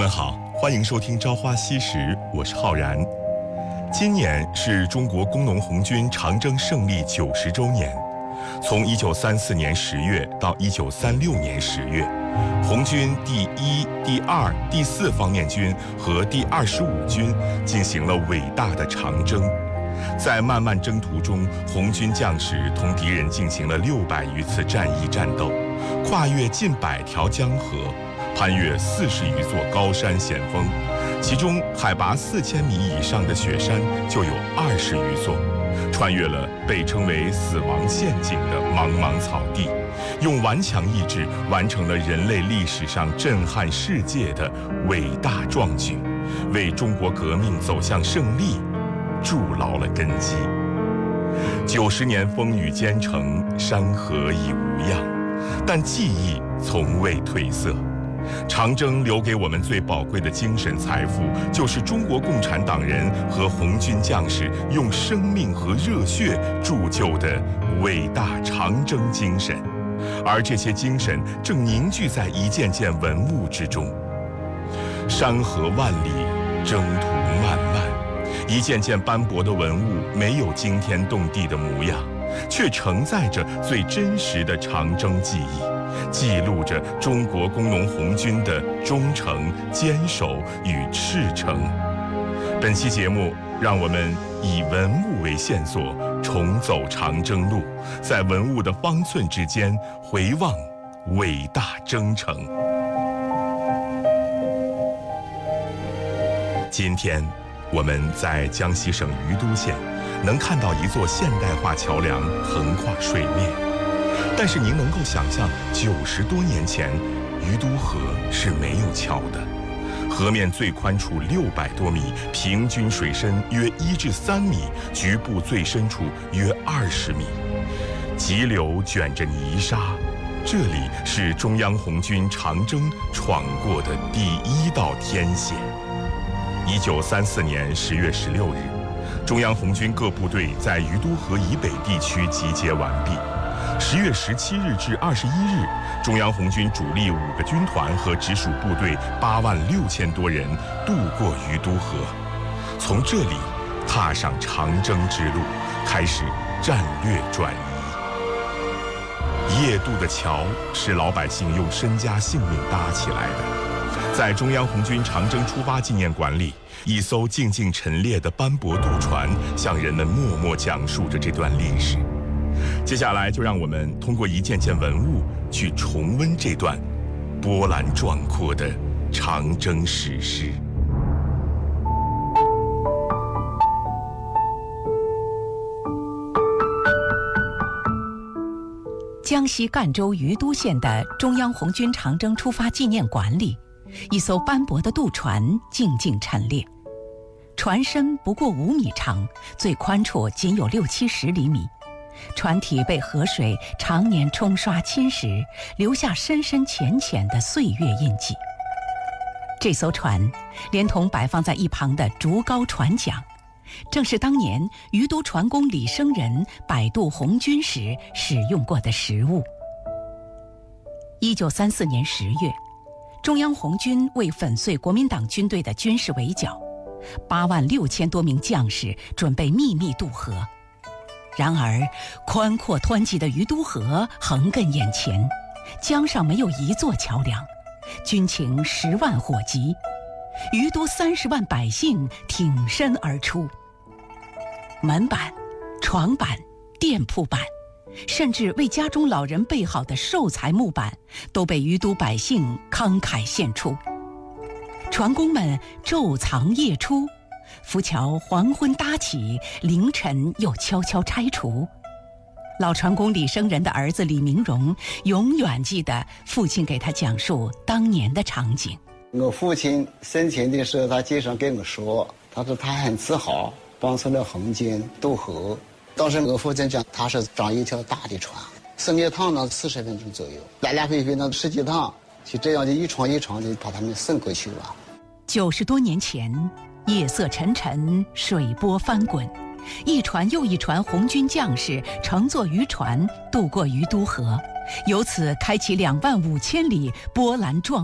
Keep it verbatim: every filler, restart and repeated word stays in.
好，欢迎收听《朝花夕拾》，我是浩然。今年是中国工农红军长征胜利九十周年。从一九三四年十月到一九三六年十月，红军第一、第二、第四方面军和第二十五军进行了伟大的长征。在漫漫征途中，红军将士同敌人进行了六百余次战役战斗，跨越近百条江河，攀越四十余座高山险峰，其中海拔四千米以上的雪山就有二十余座，穿越了被称为死亡陷阱的茫茫草地，用顽强意志完成了人类历史上震撼世界的伟大壮举，为中国革命走向胜利筑牢了根基。九十年风雨兼程，山河已无恙，但记忆从未褪色。长征留给我们最宝贵的精神财富，就是中国共产党人和红军将士用生命和热血铸就的伟大长征精神，而这些精神正凝聚在一件件文物之中。山河万里，征途漫漫，一件件斑驳的文物没有惊天动地的模样，却承载着最真实的长征记忆，记录着中国工农红军的忠诚、坚守与赤诚。本期节目，让我们以文物为线索，重走长征路，在文物的方寸之间回望伟大征程。今天，我们在江西省余都县能看到一座现代化桥梁横跨水面。但是您能够想象，九十多年前，余都河是没有桥的，河面最宽处六百多米，平均水深约一至三米，局部最深处约二十米，急流卷着泥沙。这里是中央红军长征闯过的第一道天险。一九三四年十月十六日，中央红军各部队在余都河以北地区集结完毕。十月十七日至二十一日，中央红军主力五个军团和直属部队八万六千多人渡过余都河，从这里踏上长征之路，开始战略转移。夜渡的桥是老百姓用身家性命搭起来的。在中央红军长征出发纪念馆里，一艘静静陈列的斑驳渡船向人们默默讲述着这段历史。接下来就让我们通过一件件文物去重温这段波澜壮阔的长征史诗。 江西赣州余都县的中央红军长征出发纪念馆里，一艘斑驳的渡船静静陈列，船身不过五米长，最宽处仅有六七十厘米。船体被河水常年冲刷侵蚀，留下深深浅浅的岁月印记。这艘船连同摆放在一旁的竹篙船桨，正是当年余都船工李生仁摆渡红军时使用过的实物。一九三四年十月，中央红军为粉碎国民党军队的军事围剿，八万六千多名将士准备秘密渡河。然而，宽阔湍急的余都河横亘眼前，江上没有一座桥梁，军情十万火急，余都三十万百姓挺身而出。门板、床板、店铺板，甚至为家中老人备好的寿材木板，都被余都百姓慷慨献出。船工们昼藏夜出，浮桥黄昏搭起，凌晨又悄悄拆除。老船工李生仁的儿子李明荣永远记得父亲给他讲述当年的场景。 我父亲生前的时候，他经常跟我说，他说他很自豪帮助了红军渡河。当时我父亲讲，他是长一条大的船，送一趟呢四十分钟左右，来来回回呢十几趟，就这样就一船一船的把他们送过去了。 九十多年前，夜色沉沉，水波翻滚，一船又一船红军将士乘坐渔船渡过余都河，由此开启两万五千里波澜壮